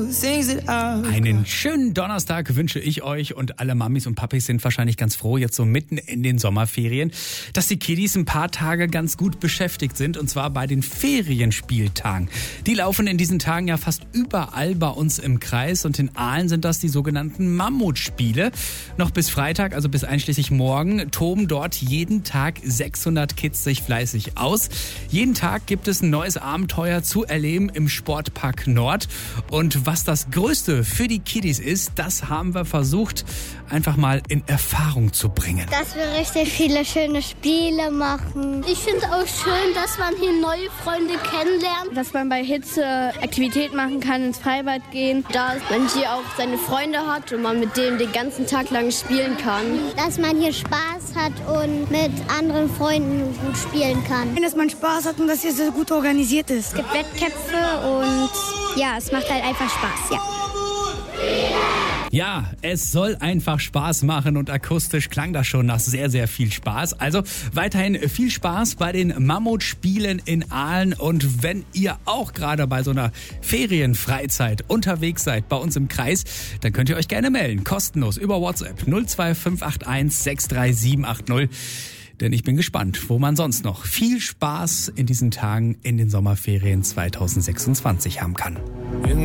Einen schönen Donnerstag wünsche ich euch, und alle Mamis und Papis sind wahrscheinlich ganz froh, jetzt so mitten in den Sommerferien, dass die Kiddies ein paar Tage ganz gut beschäftigt sind, und zwar bei den Ferienspieltagen. Die laufen in diesen Tagen ja fast überall bei uns im Kreis, und in Aalen sind das die sogenannten Mammutspiele. Noch bis Freitag, also bis einschließlich morgen, toben dort jeden Tag 600 Kids sich fleißig aus. Jeden Tag gibt es ein neues Abenteuer zu erleben im Sportpark Nord, und was das Größte für die Kiddies ist, das haben wir versucht, einfach mal in Erfahrung zu bringen. Dass wir richtig viele schöne Spiele machen. Ich finde auch schön, dass man hier neue Freunde kennenlernt. Dass man bei Hitze Aktivität machen kann, ins Freibad gehen. Dass man hier auch seine Freunde hat und man mit denen den ganzen Tag lang spielen kann. Dass man hier Spaß hat und mit anderen Freunden gut spielen kann. Dass man Spaß hat und dass hier so gut organisiert ist. Es gibt Wettkämpfe und ja, es macht halt einfach Spaß, ja. Ja, es soll einfach Spaß machen, und akustisch klang das schon nach sehr, sehr viel Spaß. Also weiterhin viel Spaß bei den Mammutspielen in Aalen, und wenn ihr auch gerade bei so einer Ferienfreizeit unterwegs seid bei uns im Kreis, dann könnt ihr euch gerne melden, kostenlos über WhatsApp 02581 63780. Denn ich bin gespannt, wo man sonst noch viel Spaß in diesen Tagen in den Sommerferien 2026 haben kann.